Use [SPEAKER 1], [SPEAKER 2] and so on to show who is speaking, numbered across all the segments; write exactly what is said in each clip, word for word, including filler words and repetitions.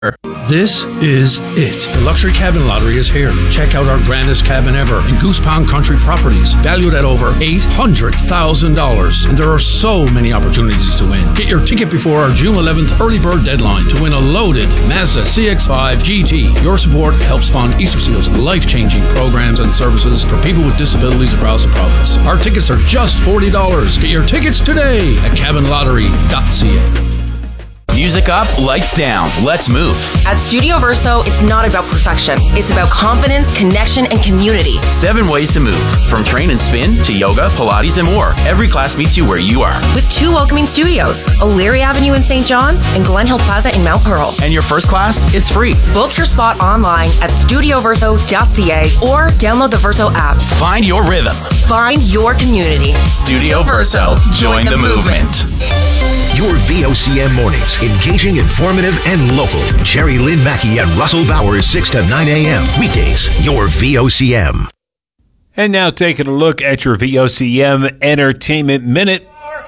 [SPEAKER 1] This is it. The Luxury Cabin Lottery is here. Check out our grandest cabin ever in Goose Pond Country Properties, valued at over eight hundred thousand dollars. And there are so many opportunities to win. Get your ticket before our June eleventh early bird deadline to win a loaded Mazda C X five G T. Your support helps fund Easter Seal's life-changing programs and services for people with disabilities across the province. Our tickets are just forty dollars. Get your tickets today at cabin lottery dot c a.
[SPEAKER 2] Music up, lights down. Let's move.
[SPEAKER 3] At Studio Verso, it's not about perfection. It's about confidence, connection, and community.
[SPEAKER 2] Seven ways to move. From train and spin to yoga, Pilates, and more. Every class meets you where you are.
[SPEAKER 3] With two welcoming studios, O'Leary Avenue in Saint John's and Glen Hill Plaza in Mount Pearl.
[SPEAKER 2] And your first class, it's free.
[SPEAKER 3] Book your spot online at studio verso dot c a or download the Verso app.
[SPEAKER 2] Find your rhythm.
[SPEAKER 3] Find your community.
[SPEAKER 2] Studio Verso. Join, Join the, the movement. movement.
[SPEAKER 4] Your V O C M mornings, engaging, informative, and local. Jerry Lynn Mackey and Russell Bowers, six to nine a.m. Weekdays, your V O C M.
[SPEAKER 5] And now taking a look at your V O C M Entertainment Minute.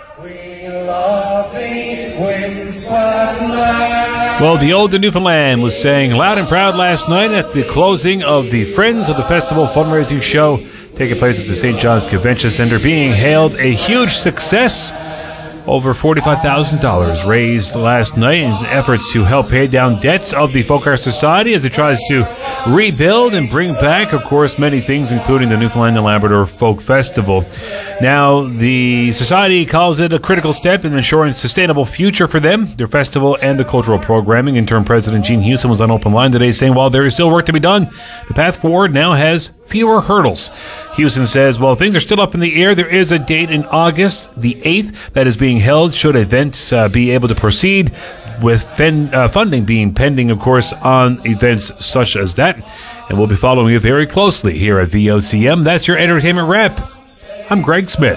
[SPEAKER 6] We love thee, windswept land.
[SPEAKER 5] Well, the Old Newfoundland was saying loud and proud last night at the closing of the Friends of the Festival fundraising show taking place at the Saint John's Convention Center, being hailed a huge success. Over forty-five thousand dollars raised last night in efforts to help pay down debts of the Folk Art Society as it tries to rebuild and bring back, of course, many things, including the Newfoundland and Labrador Folk Festival. Now, the Society calls it a critical step in ensuring a sustainable future for them, their festival, and the cultural programming. Interim President Gene Houston was on Open Line today saying, while there is still work to be done, the path forward now has fewer hurdles. Houston says, well, things are still up in the air. There is a date in August the eighth that is being held should events uh, be able to proceed, with fen- uh, funding being pending, of course, on events such as that. And we'll be following you very closely here at V O C M. That's your entertainment wrap. I'm Greg Smith.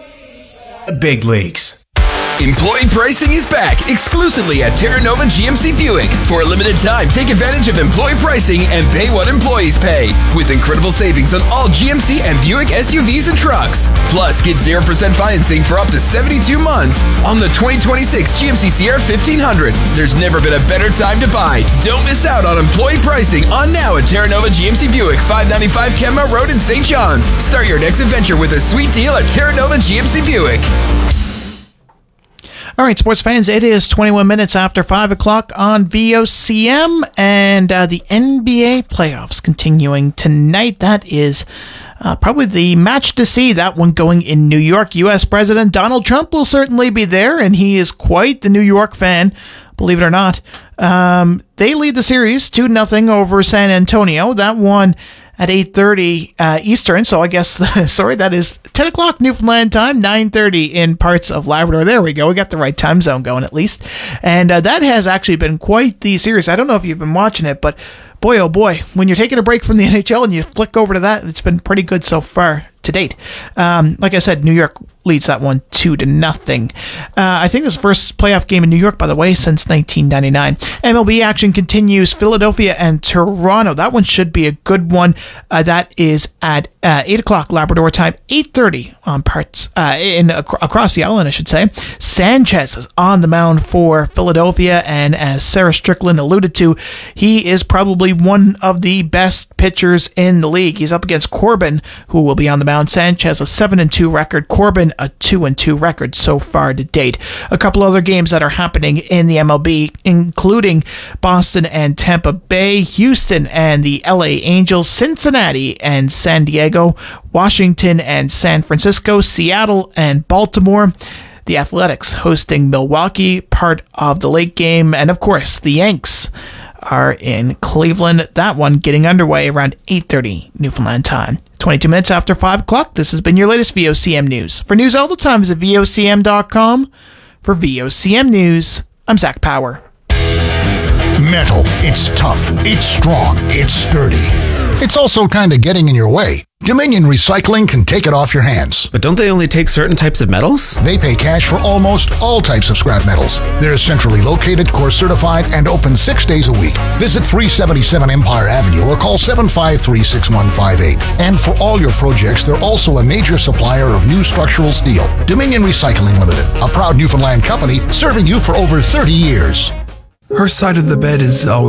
[SPEAKER 7] The big leagues.
[SPEAKER 8] Employee pricing is back exclusively at Terra Nova G M C Buick. For a limited time, take advantage of employee pricing and pay what employees pay, with incredible savings on all G M C and Buick S U Vs and trucks. Plus, get zero percent financing for up to seventy-two months on the twenty twenty-six G M C Sierra fifteen hundred. There's never been a better time to buy. Don't miss out on employee pricing on now at Terra Nova G M C Buick, five ninety-five Kenmore Road in Saint John's. Start your next adventure with a sweet deal at Terra Nova G M C Buick.
[SPEAKER 9] All right, sports fans, it is twenty-one minutes after five o'clock on V O C M, and uh, the N B A playoffs continuing tonight. That is uh, probably the match to see, that one going in New York. U S President Donald Trump will certainly be there, and he is quite the New York fan, believe it or not. Um, they lead the series two nothing over San Antonio. That one at eight thirty uh, Eastern, so I guess, sorry, that is ten o'clock Newfoundland time, nine thirty in parts of Labrador. There we go. We got the right time zone going at least. And uh, that has actually been quite the series. I don't know if you've been watching it, but boy, oh boy, when you're taking a break from the N H L and you flick over to that, it's been pretty good so far to date. Um, like I said, New York leads that one two to nothing. Uh, I think this is the first playoff game in New York, by the way, since nineteen ninety-nine. M L B action continues. Philadelphia and Toronto. That one should be a good one. Uh, that is at uh, eight o'clock Labrador time, eight thirty on parts uh, in ac- across the island, I should say. Sanchez is on the mound for Philadelphia, and as Sarah Strickland alluded to, he is probably one of the best pitchers in the league. He's up against Corbin, who will be on the mound. Sanchez a seven and two record. Corbin a two and two record so far to date. A couple other games that are happening in the M L B, including Boston and Tampa Bay, Houston and the L A Angels, Cincinnati and San Diego, Washington and San Francisco, Seattle and Baltimore, the Athletics hosting Milwaukee, part of the late game, and of course the Yanks are in Cleveland. That one getting underway around eight thirty Newfoundland time. twenty-two minutes after five o'clock. This has been your latest V O C M news. For news all the time, visit V O C M dot com. For V O C M News, I'm Zach Power.
[SPEAKER 10] Metal. It's tough. It's strong. It's sturdy. It's also kind of getting in your way. Dominion Recycling can take it off your hands.
[SPEAKER 11] But don't they only take certain types of metals?
[SPEAKER 10] They pay cash for almost all types of scrap metals. They're centrally located, course certified, and open six days a week. Visit three seventy-seven Empire Avenue or call seven five three, six one five eight. And for all your projects, they're also a major supplier of new structural steel. Dominion Recycling Limited, a proud Newfoundland company serving you for over thirty years.
[SPEAKER 12] Her side of the bed is always